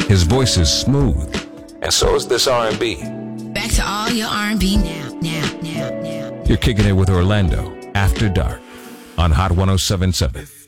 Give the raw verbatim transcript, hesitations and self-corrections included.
His voice is smooth, and so is this R and B. Back to all your R and B now, now, now, now. You're kicking it with Orlando After Dark on Hot one oh seven point seven.